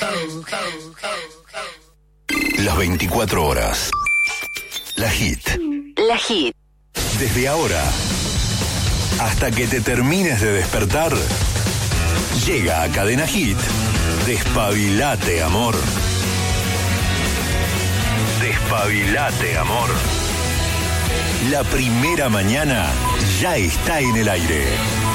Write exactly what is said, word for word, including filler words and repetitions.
Las veinticuatro horas. La Hit. La Hit. Desde ahora hasta que te termines de despertar, llega a Cadena Hit. Despabilate, amor. Despabilate, amor. La primera mañana ya está en el aire.